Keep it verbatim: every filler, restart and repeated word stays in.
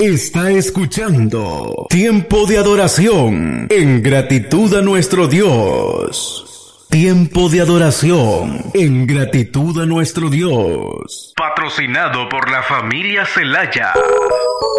está escuchando Tiempo de Adoración en gratitud a nuestro Dios. Tiempo de adoración en gratitud a nuestro Dios. Patrocinado por la familia Celaya.